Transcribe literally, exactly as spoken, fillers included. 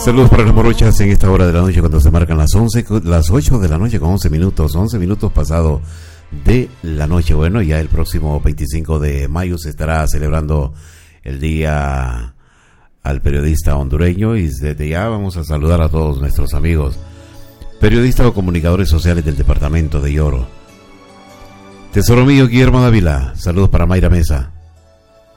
Saludos para los morochas en esta hora de la noche cuando se marcan las once, las ocho de la noche con once minutos, once minutos pasado de la noche. Bueno, ya el próximo veinticinco de mayo se estará celebrando el día al periodista hondureño y desde ya vamos a saludar a todos nuestros amigos periodistas o comunicadores sociales del departamento de Yoro. Tesoro mío, Guillermo Dávila, saludos para Mayra Mesa.